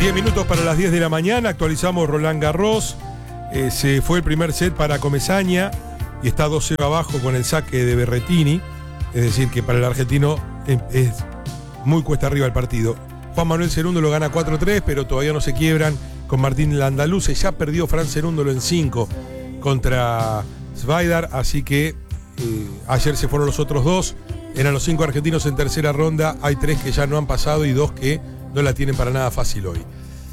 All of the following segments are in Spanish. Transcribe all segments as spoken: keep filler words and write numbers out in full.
diez minutos para las diez de la mañana, actualizamos Roland Garros. Eh, se fue el primer set para Comesaña y está dos cero abajo con el saque de Berrettini. Es decir, que para el argentino es, es muy cuesta arriba el partido. Juan Manuel Cerúndolo gana cuatro tres, pero todavía no se quiebran con Martín Landaluce. Ya perdió Fran Cerúndolo en cinco contra Svajdar, así que eh, ayer se fueron los otros dos. Eran los cinco argentinos en tercera ronda. Hay tres que ya no han pasado y dos que no la tienen para nada fácil hoy.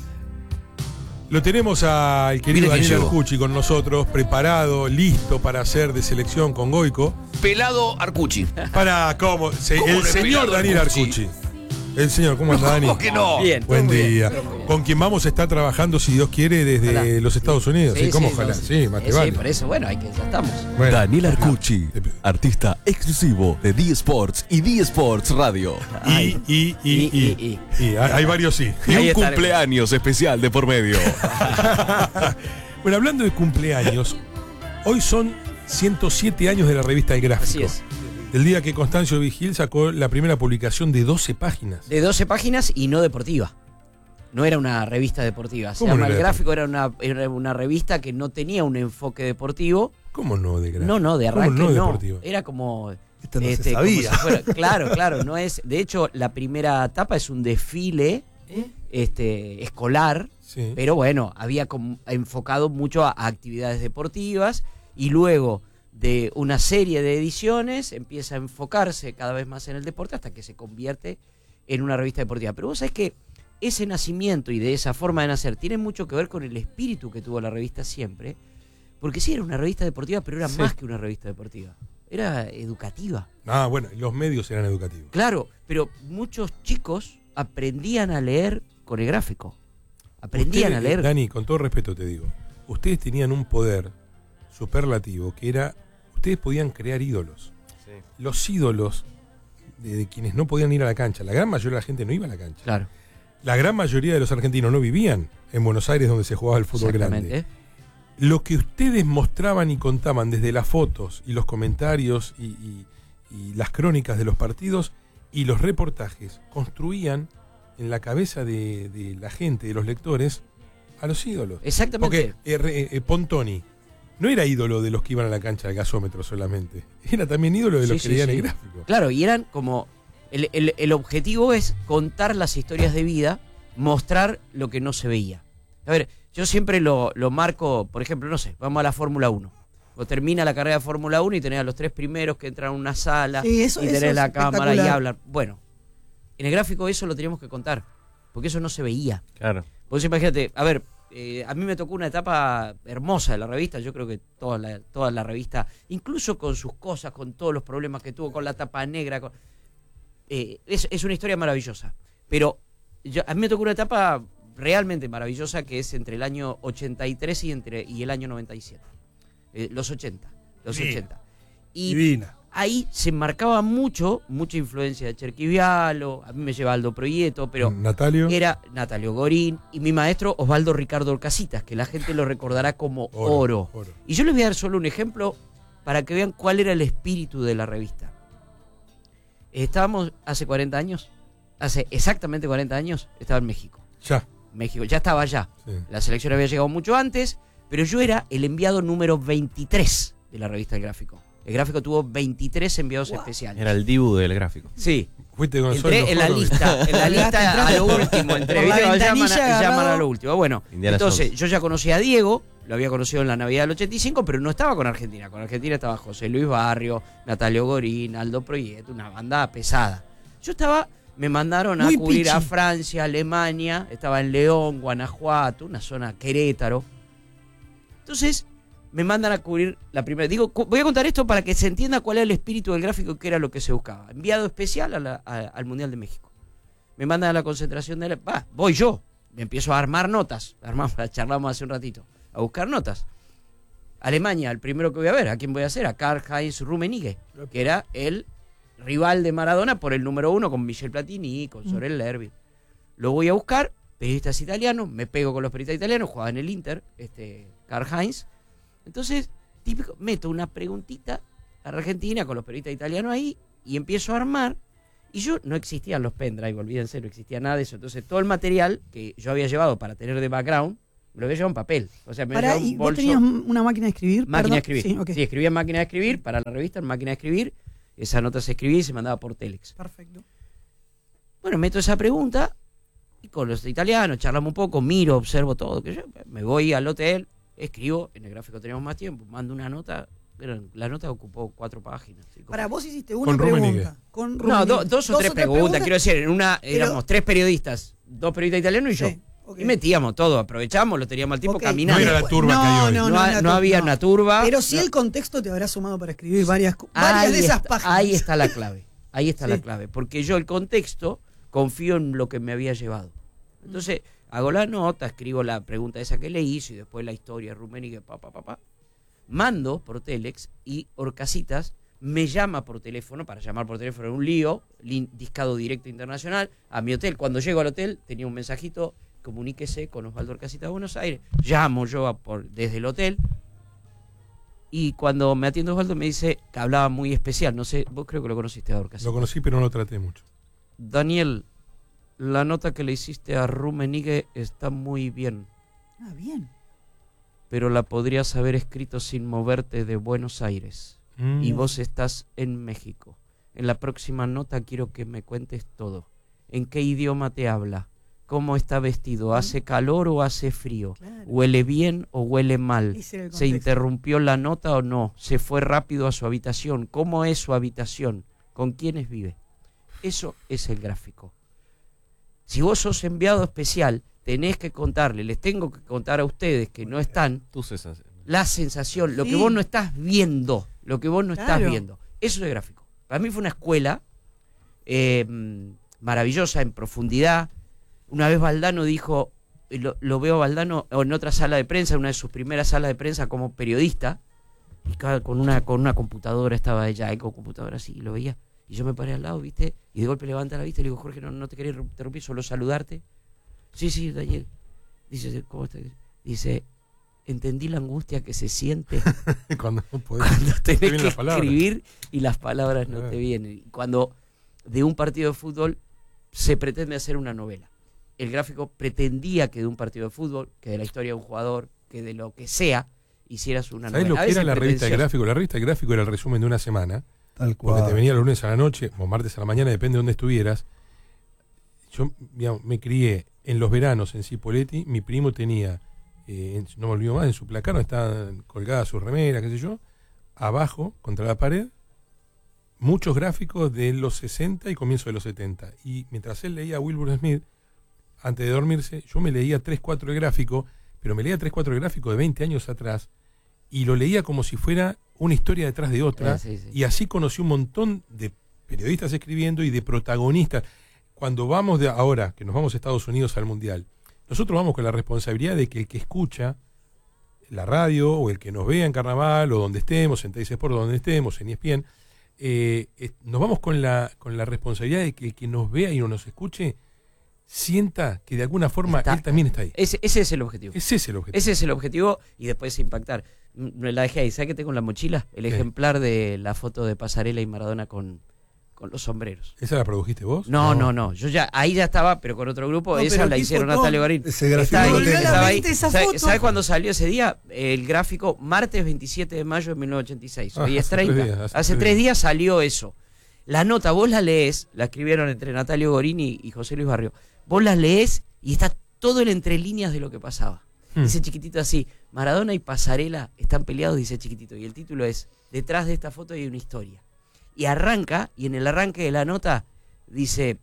Lo tenemos al querido Daniel Arcucci con nosotros, preparado, listo para hacer de selección con Goico. Pelado Arcucci. Para, ¿cómo? Se, ¿Cómo el señor Daniel Arcucci. Arcucci. El señor, ¿cómo anda, Dani? ¿Cómo que no? Bien. Buen día. Bien. Con quien vamos a estar trabajando, si Dios quiere, desde ojalá. los Estados Unidos. Sí, ¿Sí? ¿Cómo sí, ojalá? no, Sí, más te sí, vale. por eso, bueno, hay que, ya estamos. Bueno. Daniel Arcucci, artista exclusivo de D Sports y D Sports Radio. Y, y, y, y, Y, y, y, y. Hay, hay varios sí. Y Ahí un estaremos. cumpleaños especial de por medio. Bueno, hablando de cumpleaños, hoy son ciento siete años de la revista El Gráfico. Así es. El día que Constancio Vigil sacó la primera publicación de doce páginas. De doce páginas y no deportiva. No era una revista deportiva. Se ¿Cómo llama no El era Gráfico, era una, era una revista que no tenía un enfoque deportivo. ¿Cómo no de gráfico? No, no, de ¿Cómo arranque no no. deportiva? Era como... Esto no este, se sabía. como si fuera- claro, claro, no es. De hecho, la primera etapa es un desfile este, escolar, Sí. pero bueno, había como enfocado mucho a, a actividades deportivas y luego de una serie de ediciones empieza a enfocarse cada vez más en el deporte hasta que se convierte en una revista deportiva. Pero vos sabés que ese nacimiento y de esa forma de nacer tiene mucho que ver con el espíritu que tuvo la revista siempre, porque sí era una revista deportiva, pero era Sí. más que una revista deportiva, era educativa. Ah, bueno, los medios eran educativos. Claro, pero muchos chicos aprendían a leer con el gráfico. Aprendían Ustedes, a leer. Dani, con todo respeto te digo, ustedes tenían un poder superlativo que era, ustedes podían crear ídolos. Sí. Los ídolos de, de quienes no podían ir a la cancha, la gran mayoría de la gente no iba a la cancha. Claro, La gran mayoría de los argentinos no vivían en Buenos Aires donde se jugaba el fútbol exactamente. grande. Lo que ustedes mostraban y contaban desde las fotos y los comentarios y, y- y las crónicas de los partidos y los reportajes construían en la cabeza de, de la gente, de los lectores, a los ídolos. Exactamente. Porque eh, re- eh, Pontoni no era ídolo de los que iban a la cancha del gasómetro solamente, era también ídolo de los Sí, que sí, leían sí. el gráfico. Claro, y eran como... El, el- el objetivo es contar las historias de vida, mostrar lo que no se veía. A ver, yo siempre lo, lo marco, por ejemplo, no sé, vamos a la Fórmula uno. O termina la carrera de Fórmula uno y tenés a los tres primeros que entran a una sala Sí, eso- y tenés eso es la cámara y espectacular. hablan. Bueno, en el gráfico eso lo teníamos que contar, porque eso no se veía. Claro. Vos imagínate, a ver, eh, a mí me tocó una etapa hermosa de la revista, yo creo que toda la, toda la revista, incluso con sus cosas, con todos los problemas que tuvo, con la tapa negra, con- eh, es, es una historia maravillosa. Pero yo- a mí me tocó una etapa realmente maravillosa que es entre el año ochenta y tres y, entre, y el año noventa y siete. Eh, los ochenta, los Divina. ochenta. Y Divina. ahí se marcaba mucho, mucha influencia de Cherquivialo, a mí me lleva Aldo Proieto, pero Natalio. era Natalio Gorín y mi maestro Osvaldo Ricardo Orcasitas, que la gente lo recordará como Oro. Oro, oro. Y yo les voy a dar solo un ejemplo para que vean cuál era el espíritu de la revista. Estábamos hace cuarenta años, hace exactamente cuarenta años, estaba en México. Ya. México, ya estaba allá. Sí. La selección había llegado mucho antes, pero yo era el enviado número veintitrés de la revista El Gráfico. El Gráfico tuvo veintitrés enviados especiales. Era el dibu del gráfico. Sí. Fuiste con Entré en la Soy lista, en la lista a lo último, entré, Por la ¿viste? Llaman, ventanilla a, llaman agarrado. a lo último. Bueno, Indiana entonces Jones. yo ya conocía a Diego, lo había conocido en la Navidad del ochenta y cinco, pero no estaba con Argentina. Con Argentina estaba José Luis Barrio, Natalio Gorín, Aldo Proieto, una banda pesada. Yo estaba, me mandaron a Muy cubrir pichi. a Francia, Alemania, estaba en León, Guanajuato, una zona Querétaro. Entonces me mandan a cubrir la primera. Digo, cu- voy a contar esto para que se entienda cuál era el espíritu del gráfico, que era lo que se buscaba. Enviado especial a la- a- al Mundial de México. Me mandan a la concentración de la... Va, voy yo. Me empiezo a armar notas. Armamos, charlamos hace un ratito. A buscar notas. Alemania, el primero que voy a ver. ¿A quién voy a hacer? A Karl-Heinz Rummenigge, que era el rival de Maradona por el número uno con Michel Platini, con Sorel Lerby. Lo voy a buscar, periodistas italianos, me pego con los periodistas italianos, jugaba en el Inter, este, Karl-Heinz. Entonces, típico, meto una preguntita a Argentina con los periodistas italianos ahí y empiezo a armar Y yo, no existían los pendrive, olvídense, no existía nada de eso. Entonces, todo el material que yo había llevado para tener de background, me lo había llevado en papel. O sea, me Pará, había llevado ¿y un vos bolso. tenías una máquina de escribir? Máquina Perdón. de escribir. Sí, okay. Sí, escribía en máquina de escribir, para la revista en máquina de escribir. Esa nota se escribía y se mandaba por Telex. Perfecto. Bueno, meto esa pregunta y con los italianos charlamos un poco, miro, observo todo. Que yo me voy al hotel, escribo, en el gráfico teníamos más tiempo, mando una nota. Pero la nota ocupó cuatro páginas. Cinco Para páginas. vos hiciste una Con pregunta. Rummenigge. Con No, Rummenigge. do- dos o tres preguntas, quiero decir, en una pero- éramos tres periodistas, dos periodistas italianos y yo. Sí, ok. Y metíamos todo, aprovechamos, lo teníamos al tipo Ok. caminando. No era la turba que hay hoy. No, No, ha- no, no había no. una turba. Pero sí No. el contexto te habrá sumado para escribir varias, co- varias Ahí de esas está, páginas. ahí está la clave. Ahí está Sí. la clave. Porque yo el contexto confío en lo que me había llevado. Entonces, hago la nota, escribo la pregunta esa que le hice y después la historia de Rummenigge, pa, pa, pa, pa. Mando por Telex y Orcasitas me llama por teléfono, para llamar por teléfono en un lío, lin- discado directo internacional, a mi hotel. Cuando llego al hotel tenía un mensajito, comuníquese con Osvaldo Orcasitas de Buenos Aires. Llamo yo a por, desde el hotel y cuando me atiende Osvaldo me dice que hablaba muy especial. No sé, vos creo que lo conociste a Orcasitas. Lo conocí, pero no lo traté mucho. Daniel, la nota que le hiciste a Rummenigge está muy bien, Ah, bien. pero la podrías haber escrito sin moverte de Buenos Aires. Mm. Y vos estás en México. En la próxima nota quiero que me cuentes todo. ¿En qué idioma te habla? ¿Cómo está vestido? ¿Hace calor o hace frío? Claro. ¿Huele bien o huele mal? Ese era el ¿Se contexto. interrumpió la nota o no? ¿Se fue rápido a su habitación? ¿Cómo es su habitación? ¿Con quiénes vive? Eso es el gráfico. Si vos sos enviado especial, tenés que contarle, les tengo que contar a ustedes que no están, Tú, César. la sensación, lo Sí. que vos no estás viendo, lo que vos no estás Claro. viendo. Eso es el gráfico. Para mí fue una escuela eh, maravillosa, en profundidad. Una vez Valdano dijo, lo, lo veo a Valdano en otra sala de prensa, una de sus primeras salas de prensa como periodista, y cada- con una, con una computadora estaba ella, ahí con computadora así, y lo veía. Y yo me paré al lado, ¿viste? Y de golpe levanta la vista y le digo, Jorge, no, no te quería interrumpir, solo saludarte. Sí, sí, Daniel. Dice, ¿cómo estás? Dice, entendí la angustia que se siente Cuando no podés. cuando te tenés vienen que las palabras. escribir y las palabras no Ah. te vienen. Cuando de un partido de fútbol se pretende hacer una novela. El gráfico pretendía que de un partido de fútbol, que de la historia de un jugador, que de lo que sea, hicieras una ¿Sabés novela. lo A que veces era la revista de pretencioso. gráfico? La revista de gráfico era el resumen de una semana. Tal Porque cual. te venía el lunes a la noche o martes a la mañana, depende de dónde estuvieras. Yo digamos, me crié en los veranos en Cipolletti. Mi primo tenía, eh, en- no me olvido más, en su placar donde estaban colgadas sus remeras, qué sé yo, abajo, contra la pared, muchos gráficos de los sesenta y comienzo de los setenta. Y mientras él leía a Wilbur Smith, antes de dormirse, yo me leía tres cuatro el gráfico, pero me leía tres cuatro el gráfico de veinte años atrás, y lo leía como si fuera una historia detrás de otra. Eh, sí, sí. Y así conocí un montón de periodistas escribiendo y de protagonistas. Cuando vamos de ahora, que nos vamos a Estados Unidos al Mundial, nosotros vamos con la responsabilidad de que el que escucha la radio o el que nos vea en Carnaval o donde estemos, en Teis Sport, donde estemos, en E S P N, eh, eh, nos vamos con la, con la responsabilidad de que el que nos vea y no nos escuche sienta que de alguna forma Está- él también está ahí. Ese, ese es el objetivo. Ese es el objetivo. Ese es el objetivo y después impactar. Mm, Me la dejé ahí. ¿Sabes qué tengo en la mochila? El ¿Qué? ejemplar de la foto de Pasarela y Maradona con, con los sombreros. ¿Esa la produjiste vos? No, no, no. Yo ya ahí ya estaba, pero con otro grupo. No, Esa pero la qué hicieron fotón. Natalia Garín. Ese gráfico Está ahí, no te- estaba ahí. esa ¿Sabe- foto. ¿Sabes cuándo salió ese día? El gráfico, martes veintisiete de mayo de mil novecientos ochenta y seis. Ah, Hoy es hace tres treinta. días, hace hace tres tres días salió eso. La nota, vos la lees, la escribieron entre Natalio Gorini y José Luis Barrio. Vos la lees y está todo en entre líneas de lo que pasaba. Hmm. Dice chiquitito así, Maradona y Pasarela están peleados, dice chiquitito. Y el título es, detrás de esta foto hay una historia. Y arranca, y en el arranque de la nota dice,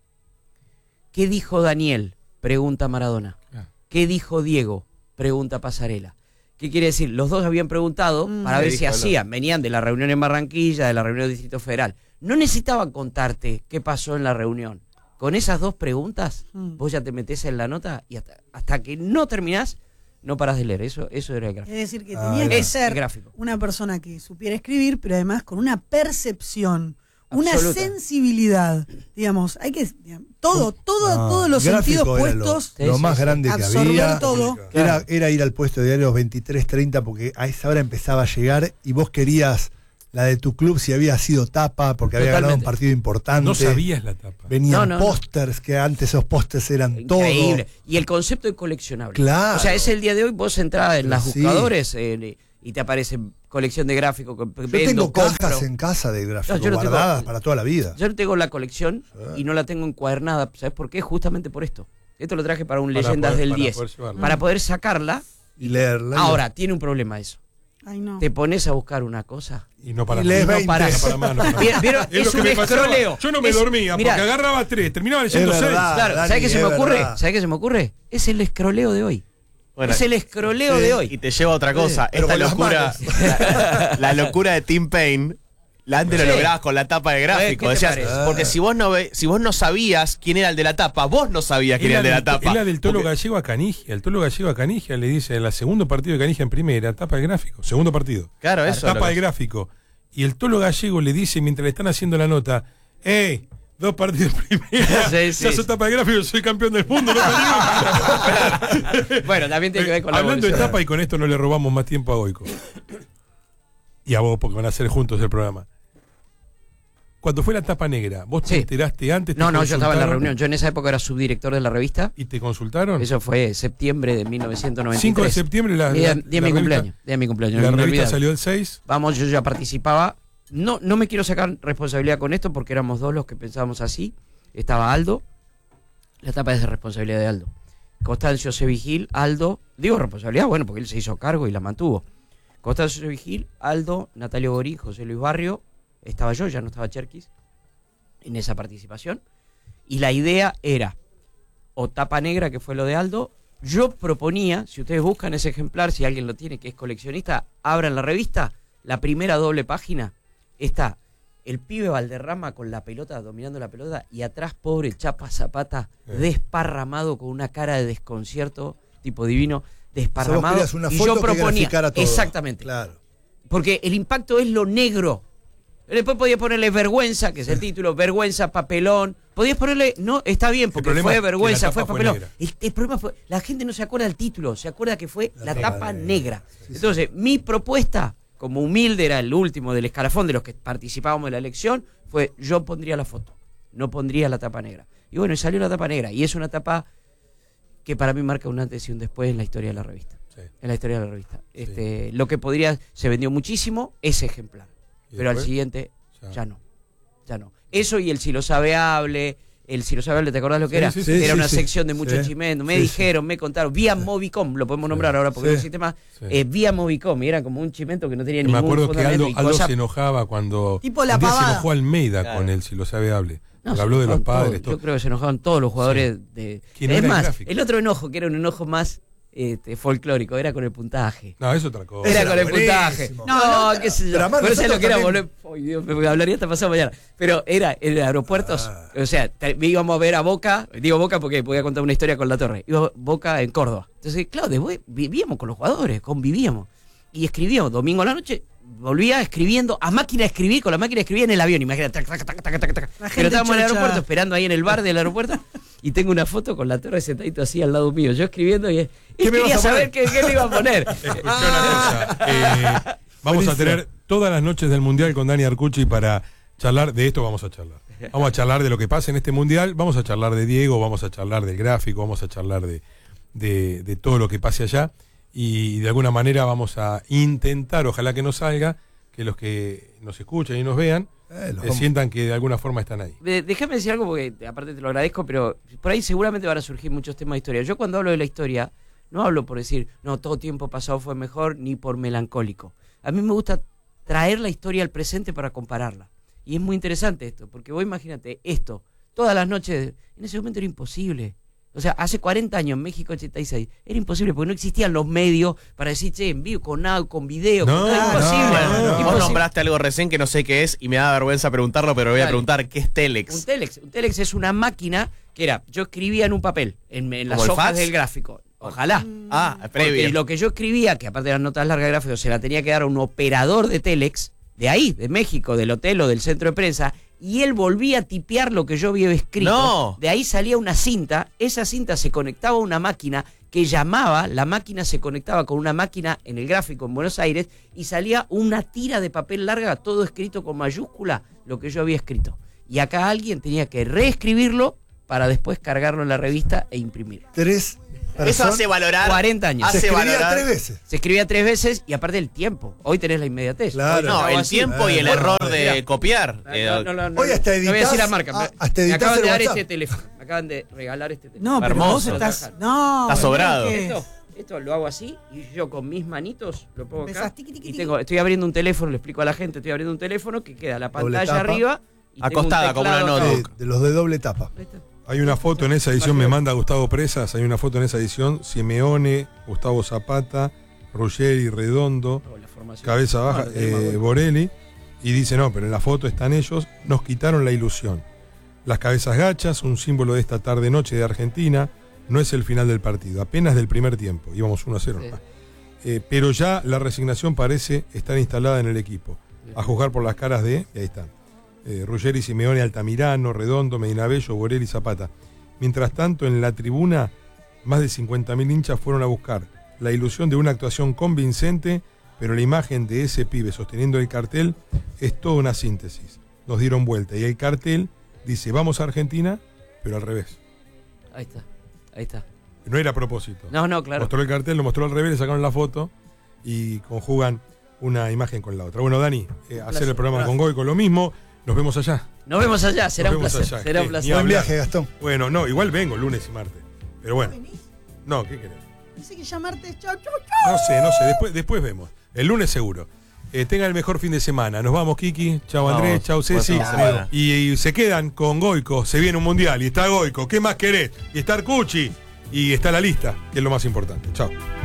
¿qué dijo Daniel? Pregunta Maradona. Ah. ¿Qué dijo Diego? Pregunta Pasarela. ¿Qué quiere decir? Los dos habían preguntado Mm. para ¿Qué ver dijo si el hacían. Venían de la reunión en Barranquilla, de la reunión del Distrito Federal. No necesitaban contarte qué pasó en la reunión. Con esas dos preguntas, Mm. vos ya te metés en la nota y hasta, hasta que no terminás, no parás de leer. Eso, eso era el Es gráfico. decir, que Ah, tenía ahí que va. Es el ser gráfico. una persona que supiera escribir, pero además con una percepción, una Absoluta. sensibilidad, digamos, hay que digamos, todo, todo, No, todos los gráfico sentidos era lo- puestos. Sí, Lo, sí, más sí. grande que Absorber había todo. era, Claro. era ir al puesto de diario veintitrés treinta porque a esa hora empezaba a llegar y vos querías la de tu club si había sido tapa, porque había ganado un Totalmente. partido importante. No sabías la tapa. Venían No, no, no. pósters, que antes esos pósters eran todo. Increíble. Y el concepto de coleccionable. Claro. O sea, es el día de hoy, vos entrás en los Sí. buscadores eh, y te aparece colección de gráficos. Yo vendo, tengo compro. cajas en casa de gráficos No, yo no tengo- guardadas para toda la vida. Yo no tengo la colección Sí. y no la tengo encuadernada. ¿Sabes por qué? Justamente por esto. Esto lo traje para un Para Leyendas poder- del para diez. poder llevarla. Para poder sacarla. Y leerla. Ahora, tiene un problema eso. Ay, no. Te pones a buscar una cosa. Y no para Y lees no veinte. parás. para mano, para mano. ¿Vieron? ¿Vieron? Es Es, lo que un me pasaba. escroleo. Yo no me Es- dormía, mirá, porque agarraba tres, terminaba leyendo Es seis. verdad. Claro, Dani, ¿sabes qué se es me ocurre? verdad. ¿Sabes qué se me ocurre? Es el escroleo de hoy. Bueno, es el escroleo sí. de y hoy. te lleva a otra cosa. Pero Esta con las locura, la, la locura de Tim Payne, la antes Sí. lo lograbas con la tapa de ¿Qué gráfico. te Decías, parece? porque si vos no ve, si vos no sabías quién era el de la tapa, vos no sabías quién Es era la, el de la del, tapa. es la del Tolo Porque- Gallego a Canigia. El Tolo Gallego a Canigia le dice en el segundo partido de Canigia en primera, tapa de gráfico. Segundo partido. Claro, eso. es lo Tapa que- de gráfico. Y el Tolo Gallego le dice mientras le están haciendo la nota, ¡Ey! Dos partidos en primera. Sí, sí. Ya soy tapa de gráfico, soy campeón del mundo. No perdí. Bueno, también tiene que ver con la Hablando de evolución. tapa, y con esto no le robamos más tiempo a Goico. Y a vos, porque van a hacer juntos el programa. Cuando fue la tapa negra, ¿vos te Sí. enteraste antes? te No, no, yo estaba en la consultaron? reunión. Yo en esa época era subdirector de la revista. ¿Y te consultaron? Eso fue septiembre de mil novecientos noventa y tres. cinco de septiembre, la, Día, la- día de la mi revista- cumpleaños. Día de mi cumpleaños. La no me revista olvidaba. salió el seis. Vamos, yo ya participaba. No, no me quiero sacar responsabilidad con esto porque éramos dos los que pensábamos así. Estaba Aldo. La etapa es de responsabilidad de Aldo. Constancio Sevigil, Aldo. Digo responsabilidad, bueno, porque él se hizo cargo y la mantuvo. Constancio Sevigil, Aldo, Natalio Gorí, José Luis Barrio. Estaba yo, ya no estaba Cherkis en esa participación. Y la idea era, o tapa negra, que fue lo de Aldo. Yo proponía, si ustedes buscan ese ejemplar, si alguien lo tiene que es coleccionista, abran la revista, la primera doble página, está el pibe Valderrama con la pelota, dominando la pelota, y atrás, pobre Chapa Zapata, Eh. desparramado con una cara de desconcierto, tipo divino, desparramado. querías una y foto yo que proponía, graficara todo. exactamente, Claro. porque el impacto es lo negro. Después podías ponerle vergüenza, que es el título, vergüenza, papelón. Podías ponerle, no, está bien, porque problema fue es que vergüenza, la fue tapa fue papelón. negra. El, el problema fue, la gente no se acuerda del título, se acuerda que fue la, La tapa, tapa negra. negra. Sí, Entonces, mi propuesta, como humilde, era el último del escalafón de los que participábamos en la elección, fue yo pondría la foto, no pondría la tapa negra. Y bueno, y salió la tapa negra, y es una tapa que para mí marca un antes y un después en la historia de la revista. Sí. En la historia de la revista. Este, lo que podría, se vendió muchísimo, ese ejemplar. ¿Y Pero al después? siguiente, Ya. ya no. Ya no. Eso y el si lo sabe hable, el si lo sabe hable, ¿te acordás lo que Sí, era? sí, sí, era sí, una sí. sección de mucho Sí. chimento. Me Sí, dijeron, me contaron, vía Movicom, lo podemos nombrar ahora porque Sí. no existe más. Sí. Eh, vía Movicom, y era como un chimento que no tenía Me ningún acuerdo que fundamento Aldo, y Aldo cosas- se enojaba cuando Tipo la un día se pavada. enojó Almeida Claro. con él, si lo sabe hable. No, Porque se habló de los enojaban padres. todos. todo. Yo creo que se enojaban todos los jugadores de. Que no es era más, gráfico. el otro enojo, que era un enojo más este, folclórico, era con el puntaje. No, es otra cosa. Era Ese con el era puntaje. buenísimo. No, qué sé yo. Pero además Pero ¿sabes lo nosotros que era también- volver? Ay, Dios, me hablaría hasta pasado mañana. Pero era en aeropuertos, Ah. o sea, te- íbamos a ver a Boca, digo Boca porque voy a contar una historia con La Torre. Iba a Boca en Córdoba. Entonces, claro, después vivíamos con los jugadores, convivíamos. Y escribíamos domingo a la noche, volvía escribiendo a máquina de escribir, con la máquina de escribir en el avión, imagínate. Tac, tac, tac, tac, tac, tac. La gente Pero estábamos en el chocha. aeropuerto, esperando ahí en el bar del aeropuerto, y tengo una foto con La Torre sentadito así al lado mío, yo escribiendo y, y ¿Qué me quería vas a saber poner? qué, qué le iba a poner. Escuchá una cosa. eh, vamos a tener todas las noches del Mundial con Dani Arcucci para charlar. De esto vamos a charlar. Vamos a charlar de lo que pasa en este Mundial. Vamos a charlar de Diego, vamos a charlar del gráfico, vamos a charlar de, de, de todo lo que pase allá. Y de alguna manera vamos a intentar, ojalá que nos salga, que los que nos escuchen y nos vean Eh, los eh, vamos- sientan que de alguna forma están ahí. De- Déjame decir algo porque aparte te lo agradezco, pero por ahí seguramente van a surgir muchos temas de historia. Yo cuando hablo de la historia, no hablo por decir, no, todo tiempo pasado fue mejor, ni por melancólico. A mí me gusta traer la historia al presente para compararla. Y es muy interesante esto, porque vos imagínate esto, todas las noches, en ese momento era imposible. O sea, hace cuarenta años, en México ochenta y seis, era imposible porque no existían los medios para decir, che, en vivo, con audio, con video, No, con todo, imposible. no, no, Y vos Imposible. nombraste algo recién que no sé qué es y me da vergüenza preguntarlo, pero voy a Dale. preguntar, ¿qué es Un Telex? telex. Un telex es una máquina que era, yo escribía en un papel, en, en las ¿Como el hojas fax? del gráfico. Ojalá. Ah, Porque previa. lo que yo escribía, que aparte de las notas largas de gráfico, se la tenía que dar a un operador de telex, de ahí, de México, del hotel o del centro de prensa, y él volvía a tipear lo que yo había escrito. No. De ahí salía una cinta, esa cinta se conectaba a una máquina que llamaba, la máquina se conectaba con una máquina en el gráfico en Buenos Aires y salía una tira de papel larga, todo escrito con mayúscula, lo que yo había escrito. Y acá alguien tenía que reescribirlo para después cargarlo en la revista e imprimirlo. Tres Eso personas. hace valorar. cuarenta años. Se Hace escribía valorar. tres veces. Se escribía tres veces y aparte el tiempo. Hoy tenés la inmediatez. Claro. Hoy No, hago el así. tiempo y el Ah, error bueno, de mira. copiar. No, Eh, no, no, no, Hoy no, hasta no voy a decir editás- la marca. ah, me- hasta me editás acaban el de dar WhatsApp. este teléfono. Me acaban de regalar este teléfono. No, pero Hermoso. vos estás. No, Está sobrado. ¿qué? Esto, esto lo hago así y yo con mis manitos lo pongo acá. Empezás tiqui, tiqui, Y tiqui. tengo, estoy abriendo un teléfono, le explico a la gente, estoy abriendo un teléfono que queda la Doble pantalla tapa. arriba y tengo un Acostada, como una teclado acá. notebook. De, de los de doble tapa. Ahí está. Hay una foto en esa edición, me manda Gustavo Presas, hay una foto en esa edición, Simeone, Gustavo Zapata, Ruggeri, Redondo, Oh, la formación. cabeza baja, No, lo tenemos eh, acá. Borelli, y dice, no, pero en la foto están ellos, nos quitaron la ilusión. Las cabezas gachas, un símbolo de esta tarde-noche de Argentina, no es el final del partido, apenas del primer tiempo, íbamos uno a cero. Sí. Eh, pero ya la resignación parece estar instalada en el equipo, a juzgar por las caras de, y ahí están, eh, Ruggeri, Simeone, Altamirano, Redondo, Medinabello, Borelli, Zapata. Mientras tanto, en la tribuna, más de cincuenta mil hinchas fueron a buscar la ilusión de una actuación convincente, pero la imagen de ese pibe sosteniendo el cartel es toda una síntesis. Nos dieron vuelta y el cartel dice, vamos a Argentina, pero al revés. Ahí está, ahí está. No era a propósito. No, no, claro. Mostró el cartel, lo mostró al revés, le sacaron la foto y conjugan una imagen con la otra. Bueno, Dani, eh, hacer el programa con Goico, lo mismo. Nos vemos allá. Nos vemos allá, será Nos un vemos placer. allá. Será un ¿Qué? placer. Ni Buen hablar. viaje, Gastón. Bueno, no, igual vengo lunes y martes. Pero bueno. No, ¿qué querés? Dice que llamarte. Chau, chau, chau. No sé, no sé, después, después vemos. El lunes seguro. Eh, tengan el mejor fin de semana. Nos vamos, Kiki. Chau, Vamos, Andrés. Chau, buen Ceci. fin de semana. Y, y se quedan con Goico. Se viene un mundial y está Goico. ¿Qué más querés? Y está Arcucci. Y está la lista, que es lo más importante. Chau.